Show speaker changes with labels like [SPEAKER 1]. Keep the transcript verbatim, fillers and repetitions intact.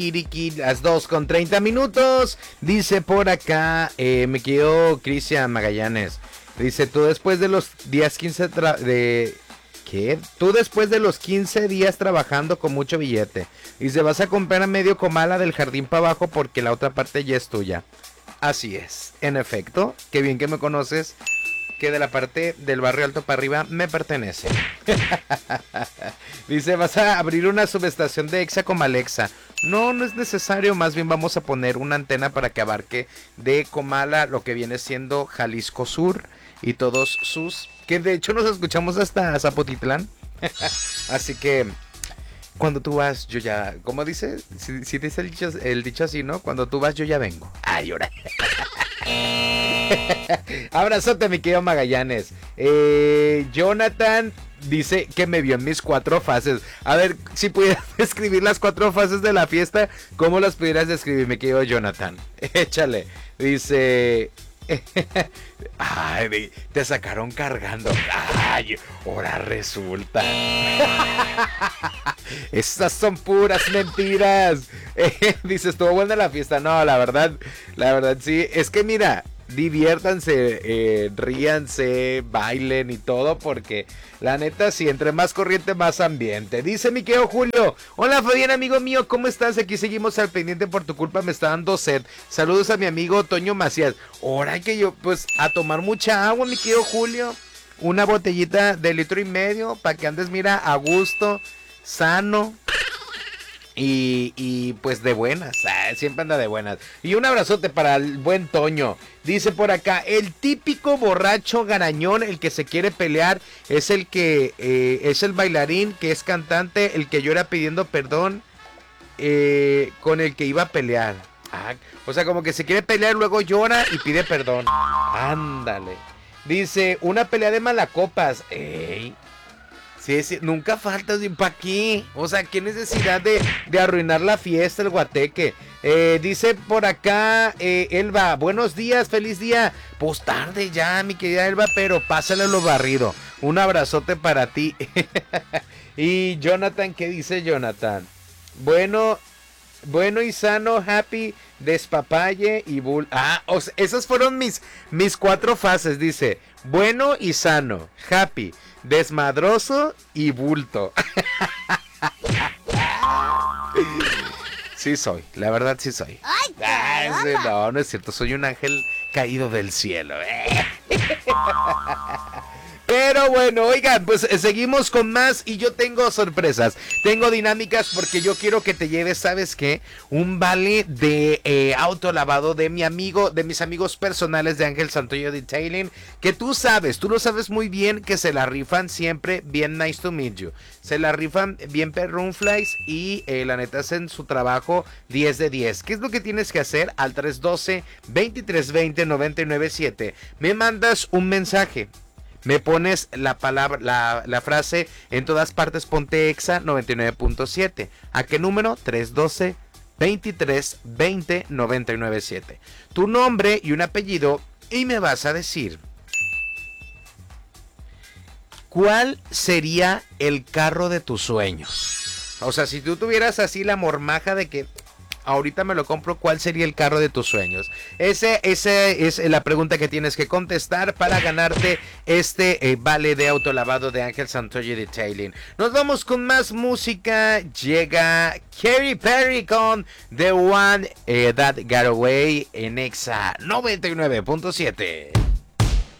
[SPEAKER 1] Kiriki, las dos con treinta minutos. Dice por acá, eh, me quedó Cristian Magallanes. Dice, tú después de los días quince tra- de... ¿Qué? Tú después de los quince días trabajando con mucho billete. Dice, vas a comprar a medio comala del jardín para abajo porque la otra parte ya es tuya. Así es, en efecto, qué bien que me conoces, que de la parte del barrio alto para arriba me pertenece. Dice, vas a abrir una subestación de Exa como Alexa. No, no es necesario, más bien vamos a poner una antena para que abarque de Comala lo que viene siendo Jalisco Sur y todos sus... Que de hecho nos escuchamos hasta Zapotitlán. Así que... Cuando tú vas, yo ya... ¿Cómo dice? Si, si dice el dicho, el dicho así, ¿no? Cuando tú vas, yo ya vengo. Ay, ahora. Abrazote, mi querido Magallanes. Eh, Jonathan dice que me vio en mis cuatro fases. A ver, si pudieras describir las cuatro fases de la fiesta, ¿cómo las pudieras describir, mi querido Jonathan? Échale. Dice... Ay, te sacaron cargando. Ay, ahora resulta. Estas son puras mentiras. Eh, dice, estuvo buena la fiesta. No, la verdad, la verdad sí. Es que mira, diviértanse, eh, ríanse, bailen y todo, porque la neta, sí, entre más corriente, más ambiente. Dice mi querido Julio, hola Fabián, amigo mío, ¿cómo estás? Aquí seguimos al pendiente, por tu culpa me está dando sed. Saludos a mi amigo Toño Macías. Ahora que yo, pues, a tomar mucha agua, mi querido Julio. Una botellita de litro y medio, para que andes, mira, a gusto, sano. Y, y pues de buenas, ah, siempre anda de buenas. Y un abrazote para el buen Toño. Dice por acá, el típico borracho garañón, el que se quiere pelear, es el que eh, es el bailarín, que es cantante, el que llora pidiendo perdón, eh, con el que iba a pelear. Ah, o sea, como que se quiere pelear, luego llora y pide perdón. Ándale. Dice, una pelea de malacopas. Ey. Sí, sí, nunca faltas, ¿para qué? O sea, ¿qué necesidad de, de arruinar la fiesta, el guateque? Eh, dice por acá, eh, Elba, buenos días, feliz día. Pues tarde ya, mi querida Elba, pero pásale lo barrido. Un abrazote para ti. Y Jonathan, ¿qué dice Jonathan? Bueno, bueno y sano, happy, despapalle y bull. Ah, o sea, esas fueron mis, mis cuatro fases, dice. Bueno y sano, happy, desmadroso y bulto. Sí soy, la verdad sí soy.
[SPEAKER 2] Ay,
[SPEAKER 1] ah, ese, no, no es cierto, soy un ángel caído del cielo. Pero bueno, oigan, pues seguimos con más y yo tengo sorpresas, tengo dinámicas porque yo quiero que te lleves, ¿sabes qué? Un vale de eh, auto lavado de mi amigo, de mis amigos personales de Ángel Santoyo Detailing, que tú sabes, tú lo sabes muy bien que se la rifan siempre bien nice to meet you. Se la rifan bien perrunflies y eh, la neta hacen su trabajo diez de diez. ¿Qué es lo que tienes que hacer? Al tres uno dos, dos tres dos cero, nueve nueve siete me mandas un mensaje. Me pones la palabra, la, la frase en todas partes, ponte Exa noventa y nueve punto siete. ¿A qué número? tres uno dos, dos tres dos cero, nueve nueve siete. Tu nombre y un apellido y me vas a decir ¿cuál sería el carro de tus sueños? O sea, si tú tuvieras así la mormaja de que ahorita me lo compro, ¿cuál sería el carro de tus sueños? Ese, ese es la pregunta que tienes que contestar para ganarte este eh, vale de autolavado de Ángel Santoyo Detailing. Nos vamos con más música. Llega Katy Perry con The One eh, That Got Away en Exa noventa y nueve punto siete.